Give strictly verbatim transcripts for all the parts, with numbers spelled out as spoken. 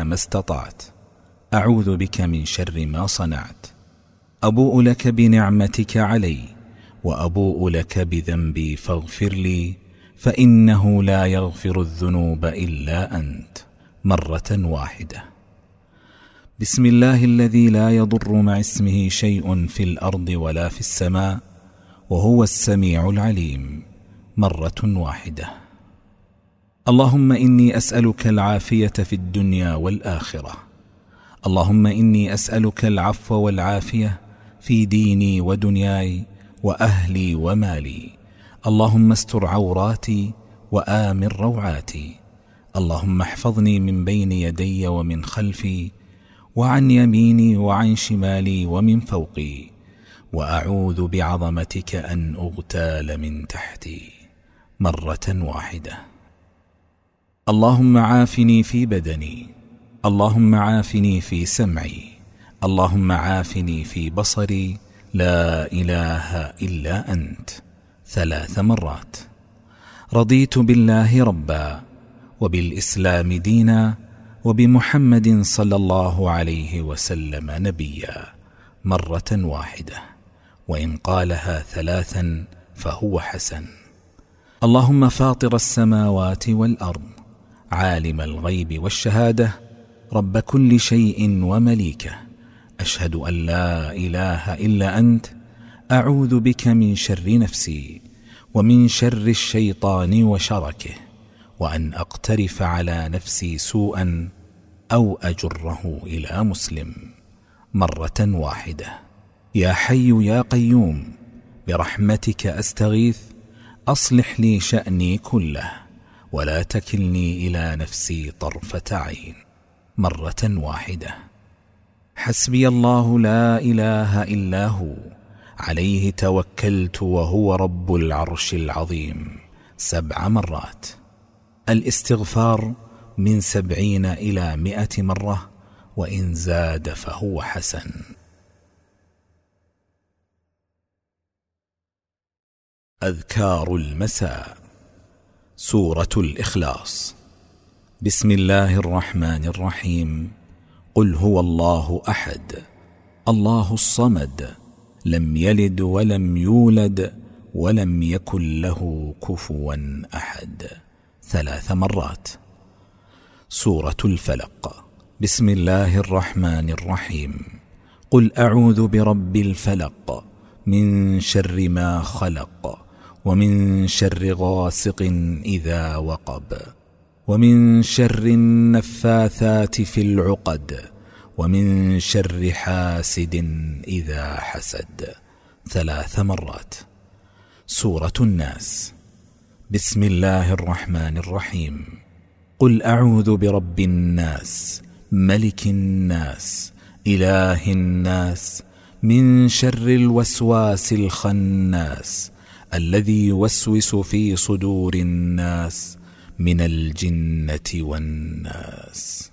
ما استطعت. أعوذ بك من شر ما صنعت. أبوء لك بنعمتك علي وأبوء لك بذنبي فاغفر لي، فإنه لا يغفر الذنوب إلا أنت. مرة واحدة. بسم الله الذي لا يضر مع اسمه شيء في الأرض ولا في السماء وهو السميع العليم. مرة واحدة. اللهم إني أسألك العافية في الدنيا والآخرة. اللهم إني أسألك العفو والعافية في ديني ودنياي وأهلي ومالي. اللهم استر عوراتي وآمن روعاتي. اللهم احفظني من بين يدي ومن خلفي وعن يميني وعن شمالي ومن فوقي، وأعوذ بعظمتك أن أغتال من تحتي. مرة واحدة. اللهم عافني في بدني. اللهم عافني في سمعي. اللهم عافني في بصري. لا إله إلا أنت. ثلاث مرات. رضيت بالله ربا وبالإسلام دينا وبمحمد صلى الله عليه وسلم نبيا. مرة واحدة، وإن قالها ثلاثا فهو حسن. اللهم فاطر السماوات والأرض، عالم الغيب والشهادة، رب كل شيء ومليكه، أشهد أن لا إله إلا أنت. أعوذ بك من شر نفسي ومن شر الشيطان وشركه، وأن أقترف على نفسي سوءا أو أجره إلى مسلم. مرة واحدة. يا حي يا قيوم برحمتك أستغيث، أصلح لي شأني كله ولا تكلني إلى نفسي طرفة عين. مرة واحدة. حسبي الله لا إله إلا هو، عليه توكلت وهو رب العرش العظيم. سبع مرات. الاستغفار من سبعين إلى مئة مرة، وإن زاد فهو حسن. أذكار المساء. سورة الإخلاص. بسم الله الرحمن الرحيم. قل هو الله أحد الله الصمد لم يلد ولم يولد ولم يكن له كفوا أحد. ثلاث مرات. سورة الفلق. بسم الله الرحمن الرحيم. قل أعوذ برب الفلق من شر ما خلق، ومن شر غاسق إذا وقب، ومن شر النفاثات في العقد، ومن شر حاسد إذا حسد. ثلاث مرات. سورة الناس. بسم الله الرحمن الرحيم. قل أعوذ برب الناس ملك الناس إله الناس من شر الوسواس الخناس الذي يوسوس في صدور الناس من الجنة والناس.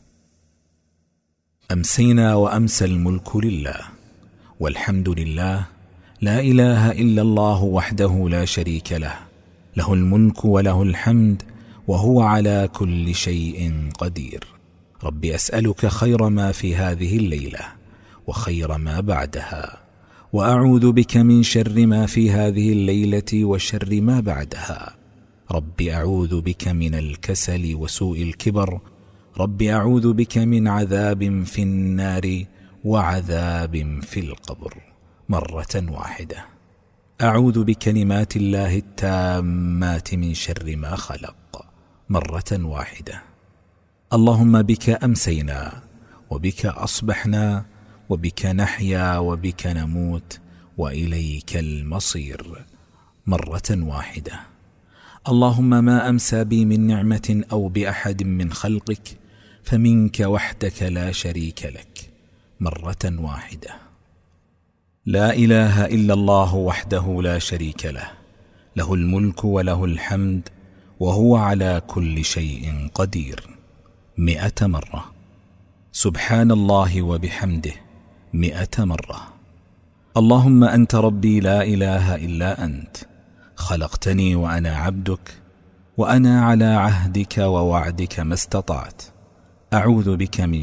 أمسينا وأمسى الملك لله والحمد لله، لا إله إلا الله وحده لا شريك له، له الملك وله الحمد وهو على كل شيء قدير. رب أسألك خير ما في هذه الليلة وخير ما بعدها، وأعوذ بك من شر ما في هذه الليلة وشر ما بعدها. رب أعوذ بك من الكسل وسوء الكبر. رب أعوذ بك من عذاب في النار وعذاب في القبر. مرة واحدة. أعوذ بكلمات الله التامات من شر ما خلق. مرة واحدة. اللهم بك أمسينا وبك أصبحنا وبك نحيا وبك نموت وإليك المصير. مرة واحدة. اللهم ما أمسى بي من نعمة أو بأحد من خلقك فمنك وحدك لا شريك لك. مرة واحدة. لا إله إلا الله وحده لا شريك له، له الملك وله الحمد وهو على كل شيء قدير. مئة مرة. سبحان الله وبحمده مئة مرة. اللهم أنت ربي لا إله إلا أنت، خلقتني وأنا عبدك، وأنا على عهدك ووعدك ما استطعت. أعوذ بك من